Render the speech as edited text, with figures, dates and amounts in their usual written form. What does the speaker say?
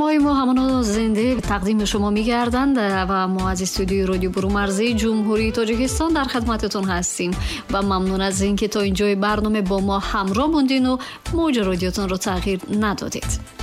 برنامه‌های ما همانا زنده تقدیم شما می‌گردند و ما از استودیوی رادیو برومرزی جمهوری تاجیکستان در خدمتتون هستیم و ممنون از اینکه تا اینجای برنامه با ما همراه موندین و موج رادیوتون رو تغییر ندادید.